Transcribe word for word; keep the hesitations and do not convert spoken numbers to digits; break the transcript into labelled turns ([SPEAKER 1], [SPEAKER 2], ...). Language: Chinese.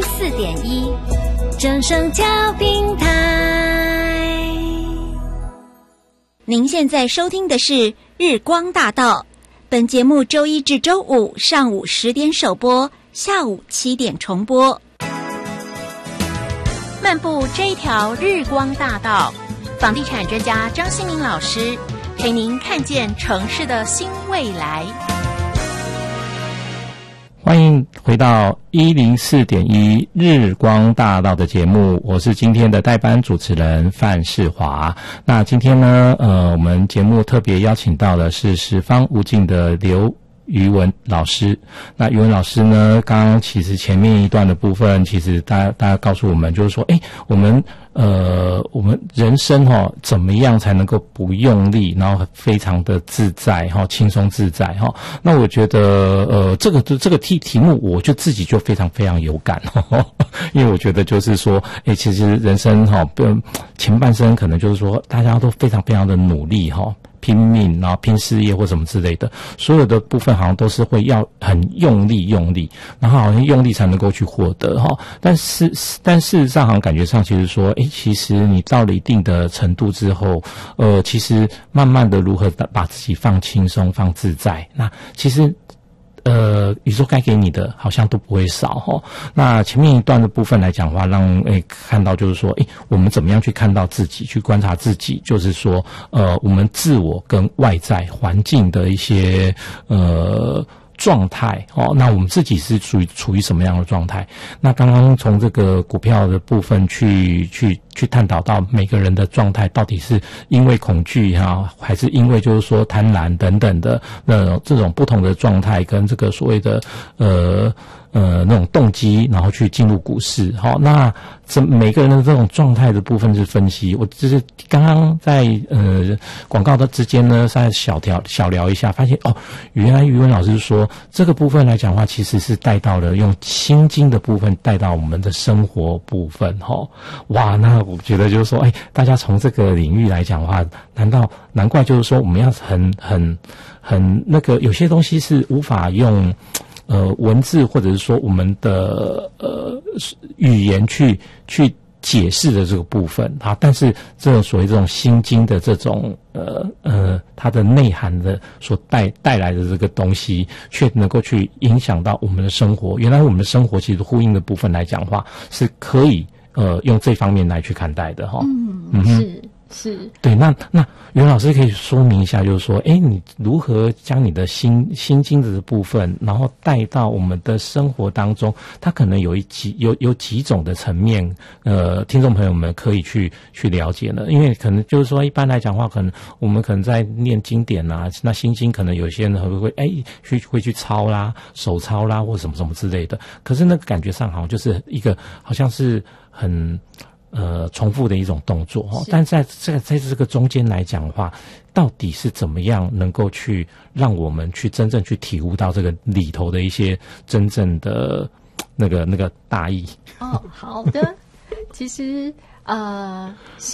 [SPEAKER 1] 四点一，正声调频台。
[SPEAKER 2] 您现在收听的是日光大道，本节目周一至周五上午十点首播，下午七点重播。
[SPEAKER 3] 漫步这一条日光大道，房地产专家张新民老师陪您看见城市的新未来。
[SPEAKER 4] 欢迎回到一零四点一日光大道的节目，我是今天的代班主持人范世华。那今天呢，呃，我们节目特别邀请到的是十方无尽的刘于文老师。那于文老师呢，刚刚其实前面一段的部分，其实大家大家告诉我们，就是说，诶，我们呃，我们人生哈、哦，怎么样才能够不用力，然后非常的自在哈、哦，轻松自在哈、哦？那我觉得呃，这个这个题题目，我就自己就非常非常有感哦，因为我觉得就是说，诶，其实人生哈、哦，前半生可能就是说，大家都非常非常的努力哈、哦。拼命，然后拼事业或什么之类的，所有的部分好像都是会要很用力用力，然后好像用力才能够去获得哈。但是但事实上好像感觉上其实说，诶，其实你到了一定的程度之后，呃，其实慢慢的如何把自己放轻松、放自在，那其实。呃，宇宙该给你的好像都不会少齁。那前面一段的部分来讲的话，让诶看到就是说，诶，我们怎么样去看到自己，去观察自己，就是说，呃，我们自我跟外在环境的一些呃。状态哦，那我们自己是属于处于什么样的状态？那刚刚从这个股票的部分去去去探讨到每个人的状态，到底是因为恐惧哈，还是因为就是说贪婪等等的那这种不同的状态，跟这个所谓的呃呃那种动机，然后去进入股市。好，那这每个人的这种状态的部分是分析。我就是刚刚在呃广告的之间呢，再小聊小聊一下，发现哦，原来于文老师说。这个部分来讲的话，其实是带到了用心经的部分带到我们的生活部分齁。哇，那我觉得就是说，哎，大家从这个领域来讲的话，难道难怪就是说我们要很很很那个有些东西是无法用呃文字或者是说我们的呃语言去去。解释的这个部分啊，但是这种所谓这种心经的这种呃呃它的内涵的所带带来的这个东西，却能够去影响到我们的生活。原来我们的生活其实呼应的部分来讲的话，是可以呃用这方面来去看待的哈。
[SPEAKER 3] 嗯，
[SPEAKER 4] 嗯
[SPEAKER 3] 是。是
[SPEAKER 4] 对，那那袁老师可以说明一下，就是说，哎，你如何将你的心心经的部分，然后带到我们的生活当中？它可能有一几有有几种的层面，呃，听众朋友们可以去去了解呢。因为可能就是说，一般来讲的话，可能我们可能在念经典啊，那心经可能有些人会会哎去会去抄啦、手抄啦，或什么什么之类的。可是那个感觉上好像就是一个好像是很。呃，重复的一种动作哦，但在在在这个中间来讲的话，到底是怎么样能够去让我们去真正去体悟到这个里头的一些真正的那个那个大意？
[SPEAKER 3] 哦，好的，其实呃。